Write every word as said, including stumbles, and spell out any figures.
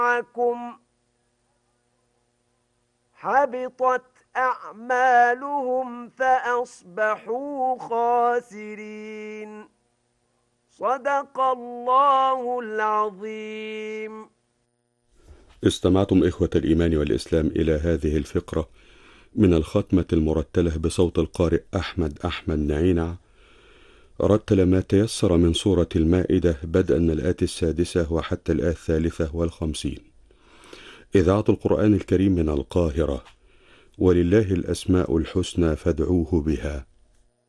معكم حبطت أعمالهم فأصبحوا خاسرين. صدق الله العظيم. استمعتم إخوة الإيمان والإسلام إلى هذه الفقرة من الختمة المرتلة بصوت القارئ أحمد أحمد نعينع، رتل ما تيسر من سورة المائدة بدءا من الآية السادسة وحتى الآية الثالثة والخمسين. إذاعة القرآن الكريم من القاهرة، ولله الأسماء الحسنى فادعوه بها.